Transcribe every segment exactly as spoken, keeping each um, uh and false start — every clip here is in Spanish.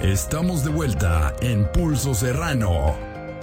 Estamos de vuelta en Pulso Serrano.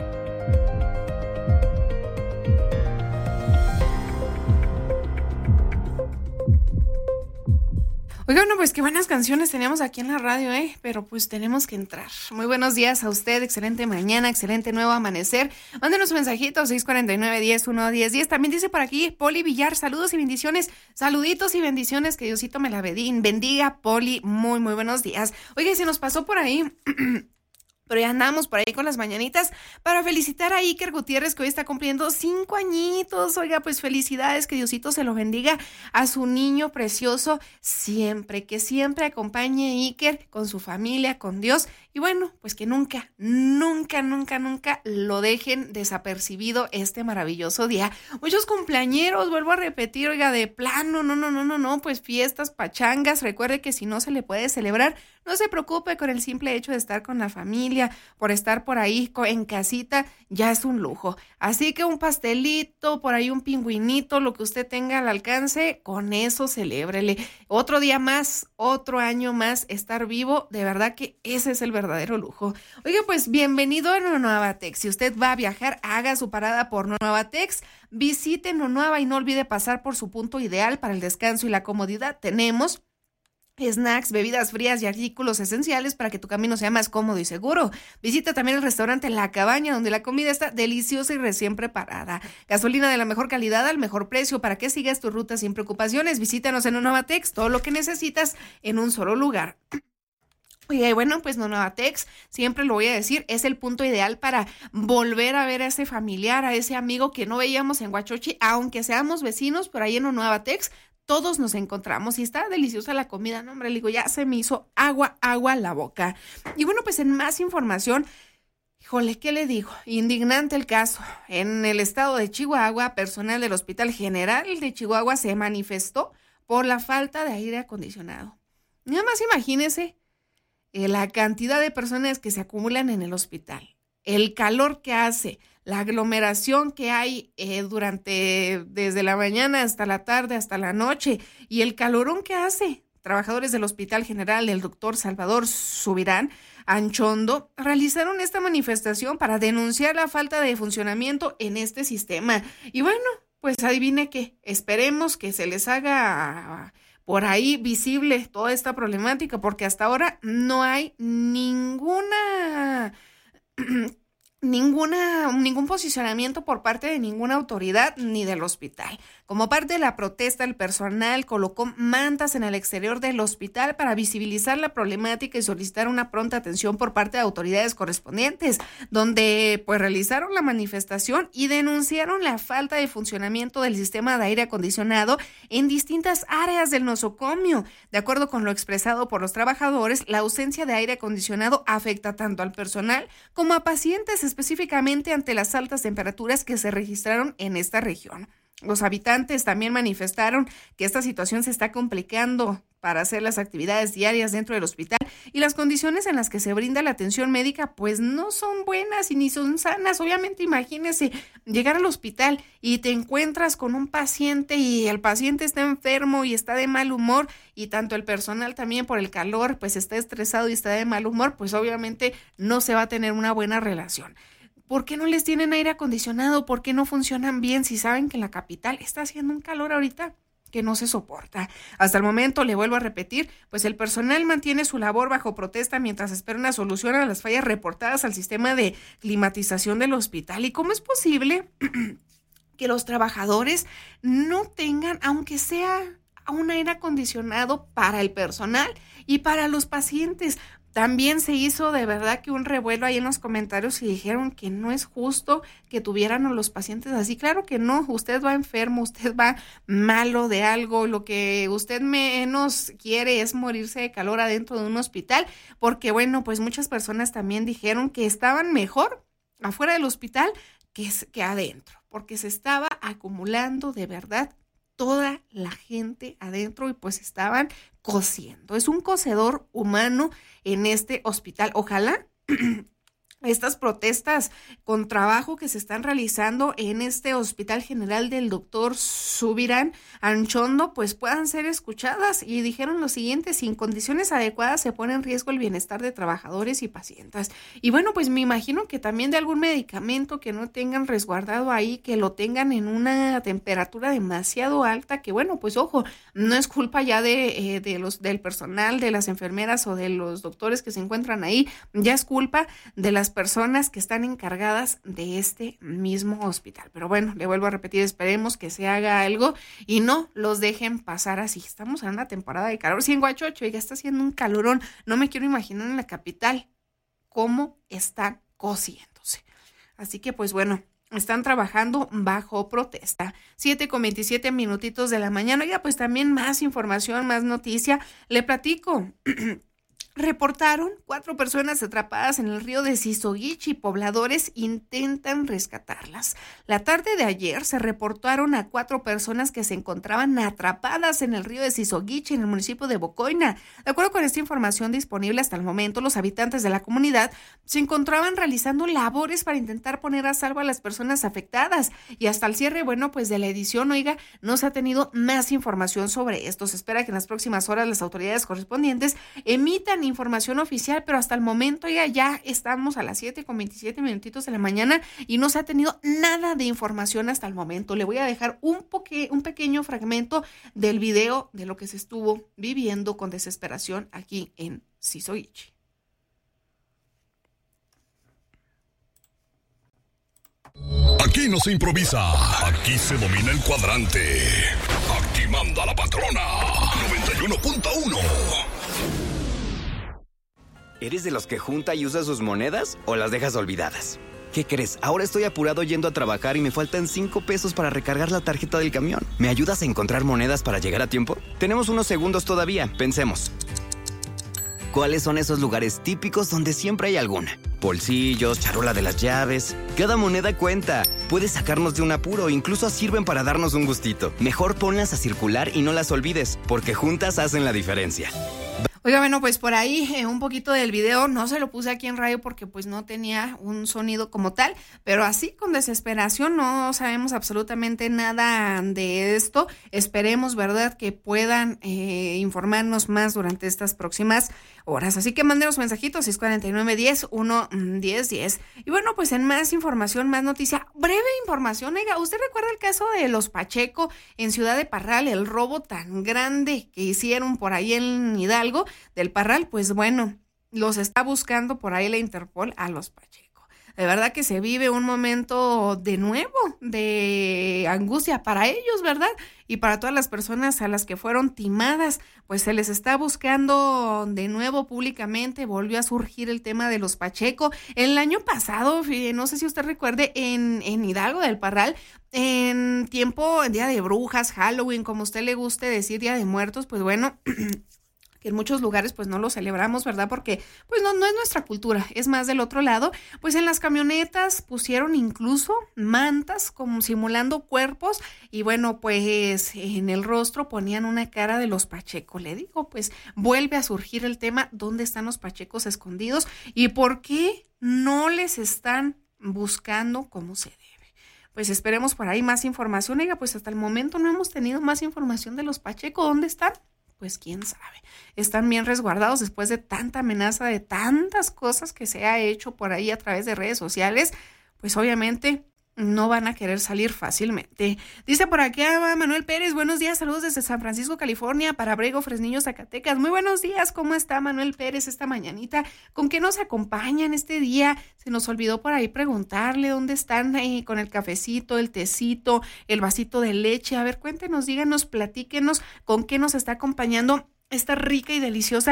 Oiga, bueno, pues qué buenas canciones teníamos aquí en la radio, ¿eh? Pero pues tenemos que entrar. Muy buenos días a usted, excelente mañana, excelente nuevo amanecer. Mándenos un mensajito, seis cuatro nueve, diez, uno, diez, diez. También dice por aquí, Poli Villar, saludos y bendiciones, saluditos y bendiciones, que Diosito me la bendiga, Poli, muy, muy buenos días. Oiga, se nos pasó por ahí... Pero ya andamos por ahí con las mañanitas para felicitar a Iker Gutiérrez, que hoy está cumpliendo cinco añitos. Oiga, pues felicidades, que Diosito se lo bendiga a su niño precioso siempre, que siempre acompañe a Iker con su familia, con Dios. Y bueno, pues que nunca, nunca, nunca, nunca lo dejen desapercibido este maravilloso día. Muchos cumpleañeros, vuelvo a repetir, oiga, de plano, no, no, no, no, no, pues fiestas, pachangas. Recuerde que si no se le puede celebrar, no se preocupe, con el simple hecho de estar con la familia, por estar por ahí en casita, ya es un lujo. Así que un pastelito, por ahí un pingüinito, lo que usted tenga al alcance, con eso celébrele. Otro día más, otro año más, estar vivo, de verdad que ese es el verdadero lujo. Oiga, pues bienvenido a Nonuavatex. Si usted va a viajar, haga su parada por Nonuavatex, visite Nonuava y no olvide pasar por su punto ideal para el descanso y la comodidad. Tenemos snacks, bebidas frías y artículos esenciales para que tu camino sea más cómodo y seguro. Visita también el restaurante La Cabaña, donde la comida está deliciosa y recién preparada. Gasolina de la mejor calidad al mejor precio para que sigas tu ruta sin preocupaciones. Visítanos en Nonuavatex, todo lo que necesitas en un solo lugar. Oye, bueno, pues Nonuavatex, siempre lo voy a decir, es el punto ideal para volver a ver a ese familiar, a ese amigo que no veíamos en Huachochi, aunque seamos vecinos, por ahí en Nonuavatex todos nos encontramos y está deliciosa la comida. No, hombre, le digo, ya se me hizo agua, agua la boca. Y bueno, pues en más información, híjole, ¿qué le digo? Indignante el caso. En el estado de Chihuahua, personal del Hospital General de Chihuahua se manifestó por la falta de aire acondicionado. Nada más imagínese eh, la cantidad de personas que se acumulan en el hospital, el calor que hace, la aglomeración que hay eh, durante, desde la mañana hasta la tarde, hasta la noche, y el calorón que hace. Trabajadores del Hospital General del doctor Salvador Subirán Anchondo realizaron esta manifestación para denunciar la falta de funcionamiento en este sistema. Y bueno, pues adivine qué, esperemos que se les haga por ahí visible toda esta problemática, porque hasta ahora no hay ninguna... Ninguna, ningún posicionamiento por parte de ninguna autoridad ni del hospital. Como parte de la protesta, el personal colocó mantas en el exterior del hospital para visibilizar la problemática y solicitar una pronta atención por parte de autoridades correspondientes, donde pues realizaron la manifestación y denunciaron la falta de funcionamiento del sistema de aire acondicionado en distintas áreas del nosocomio. De acuerdo con lo expresado por los trabajadores, la ausencia de aire acondicionado afecta tanto al personal como a pacientes, específicamente ante las altas temperaturas que se registraron en esta región. Los habitantes también manifestaron que esta situación se está complicando para hacer las actividades diarias dentro del hospital y las condiciones en las que se brinda la atención médica pues no son buenas y ni son sanas. Obviamente, imagínese llegar al hospital y te encuentras con un paciente y el paciente está enfermo y está de mal humor, y tanto el personal también por el calor pues está estresado y está de mal humor, pues obviamente no se va a tener una buena relación. ¿Por qué no les tienen aire acondicionado? ¿Por qué no funcionan bien si saben que en la capital está haciendo un calor ahorita que no se soporta? Hasta el momento, le vuelvo a repetir, pues el personal mantiene su labor bajo protesta mientras espera una solución a las fallas reportadas al sistema de climatización del hospital. ¿Y cómo es posible que los trabajadores no tengan, aunque sea un aire acondicionado para el personal y para los pacientes? También se hizo de verdad que un revuelo ahí en los comentarios y dijeron que no es justo que tuvieran a los pacientes así. Claro que no, usted va enfermo, usted va malo de algo, lo que usted menos quiere es morirse de calor adentro de un hospital, porque bueno, pues muchas personas también dijeron que estaban mejor afuera del hospital que, que adentro, porque se estaba acumulando de verdad toda la gente adentro y pues estaban cociendo. Es un cocedor humano en este hospital. Ojalá estas protestas con trabajo que se están realizando en este Hospital General del doctor Subirán Anchondo, pues puedan ser escuchadas. Y dijeron lo siguiente: sin condiciones adecuadas se pone en riesgo el bienestar de trabajadores y pacientes. Y bueno, pues me imagino que también de algún medicamento que no tengan resguardado ahí, que lo tengan en una temperatura demasiado alta, que bueno, pues ojo, no es culpa ya de, eh, de los del personal, de las enfermeras o de los doctores que se encuentran ahí, ya es culpa de las personas que están encargadas de este mismo hospital. Pero bueno, le vuelvo a repetir, esperemos que se haga algo y no los dejen pasar así. Estamos en una temporada de calor. Sí, en Huachocho ya está haciendo un calorón. No me quiero imaginar en la capital cómo están cociéndose. Así que pues bueno, están trabajando bajo protesta. siete con veintisiete minutitos de la mañana. Ya pues también más información, más noticia. Le platico. Reportaron cuatro personas atrapadas en el río de Sisoguichi. Pobladores intentan rescatarlas. La tarde de ayer se reportaron a cuatro personas que se encontraban atrapadas en el río de Sisoguichi, en el municipio de Bocoina. De acuerdo con esta información disponible hasta el momento, los habitantes de la comunidad se encontraban realizando labores para intentar poner a salvo a las personas afectadas. Y hasta el cierre, bueno, pues de la edición, oiga, no se ha tenido más información sobre esto. Se espera que en las próximas horas las autoridades correspondientes emitan información oficial, pero hasta el momento ya, ya estamos a las siete con veintisiete minutitos de la mañana y no se ha tenido nada de información hasta el momento. Le voy a dejar un, poque, un pequeño fragmento del video de lo que se estuvo viviendo con desesperación aquí en Sisoguichi. Aquí no se improvisa, aquí se domina el cuadrante. Aquí manda la patrona. noventa y uno punto uno. ¿Eres de los que junta y usa sus monedas o las dejas olvidadas? ¿Qué crees? Ahora estoy apurado yendo a trabajar y me faltan cinco pesos para recargar la tarjeta del camión. ¿Me ayudas a encontrar monedas para llegar a tiempo? Tenemos unos segundos todavía, pensemos. ¿Cuáles son esos lugares típicos donde siempre hay alguna? Bolsillos, charola de las llaves. Cada moneda cuenta. Puede sacarnos de un apuro, incluso sirven para darnos un gustito. Mejor ponlas a circular y no las olvides, porque juntas hacen la diferencia. Oiga, bueno, pues por ahí eh, un poquito del video, no se lo puse aquí en radio porque pues no tenía un sonido como tal, pero así con desesperación, no sabemos absolutamente nada de esto. Esperemos, ¿verdad?, que puedan eh, informarnos más durante estas próximas horas. Así que mándenos mensajitos, seis cuatro nueve, diez, uno, diez, diez. Y bueno, pues en más información, más noticia, breve información. Oiga, ¿usted recuerda el caso de los Pacheco en Ciudad de Parral, el robo tan grande que hicieron por ahí en Hidalgo del Parral? Pues bueno, los está buscando por ahí la Interpol a los Pacheco. De verdad que se vive un momento de nuevo de angustia para ellos, ¿verdad? Y para todas las personas a las que fueron timadas, pues se les está buscando de nuevo públicamente. Volvió a surgir el tema de los Pacheco. El año pasado, no sé si usted recuerde, en, en Hidalgo del Parral, en tiempo, en Día de Brujas, Halloween, como usted le guste decir, Día de Muertos, pues bueno... que en muchos lugares pues no lo celebramos, ¿verdad? Porque pues no, no es nuestra cultura, es más del otro lado. Pues en las camionetas pusieron incluso mantas como simulando cuerpos y bueno, pues en el rostro ponían una cara de los Pacheco. Le digo, pues vuelve a surgir el tema, ¿dónde están los Pachecos escondidos? ¿Y por qué no les están buscando como se debe? Pues esperemos por ahí más información. Oiga, pues hasta el momento no hemos tenido más información de los Pacheco. ¿Dónde están? Pues quién sabe, están bien resguardados después de tanta amenaza, de tantas cosas que se ha hecho por ahí a través de redes sociales, pues obviamente no van a querer salir fácilmente. Dice por aquí Manuel Pérez, buenos días, saludos desde San Francisco, California, para Brego, Fresnillo, Zacatecas. Muy buenos días, ¿cómo está Manuel Pérez esta mañanita? ¿Con qué nos acompañan este día? Se nos olvidó por ahí preguntarle dónde están eh, con el cafecito, el tecito, el vasito de leche. A ver, cuéntenos, díganos, platíquenos con qué nos está acompañando esta rica y deliciosa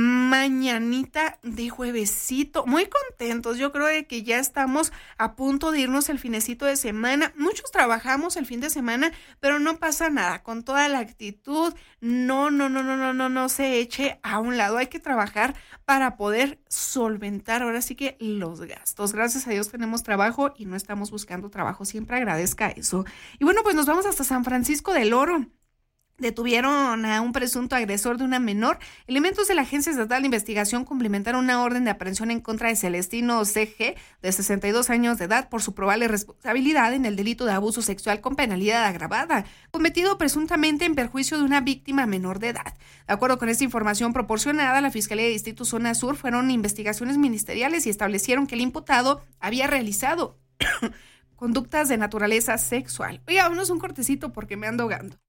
mañanita de juevesito. Muy contentos, yo creo de que ya estamos a punto de irnos el finecito de semana. Muchos trabajamos el fin de semana, pero no pasa nada, con toda la actitud, no, no, no, no, no, no, no se eche a un lado. Hay que trabajar para poder solventar ahora sí que los gastos. Gracias a Dios tenemos trabajo y no estamos buscando trabajo, siempre agradezca eso. Y bueno, pues nos vamos hasta San Francisco del Oro. Detuvieron a un presunto agresor de una menor. Elementos de la Agencia Estatal de Investigación cumplimentaron una orden de aprehensión en contra de Celestino C G, de sesenta y dos años de edad, por su probable responsabilidad en el delito de abuso sexual con penalidad agravada, cometido presuntamente en perjuicio de una víctima menor de edad. De acuerdo con esta información proporcionada, la Fiscalía de Distrito Zona Sur fueron investigaciones ministeriales y establecieron que el imputado había realizado conductas de naturaleza sexual. Oiga, vámonos un cortecito porque me ando ahogando.